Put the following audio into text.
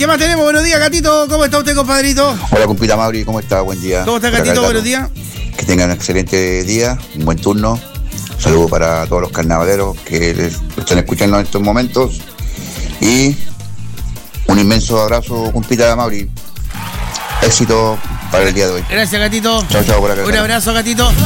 ¿Qué más tenemos? Buenos días, Gatito. ¿Cómo está usted, compadrito? Hola, compita Mauri, ¿cómo está? Buen día. ¿Cómo está, Por acá Gatito? el Buenos Gato. días. Que tengan un excelente día, un buen turno. Saludos para todos los carnavaleros que lo están escuchando en estos momentos. Y un inmenso abrazo, compita Mauri. Éxito para el día de hoy. Gracias, Gatito. Chao, chao, por acá. Un abrazo, Gatito.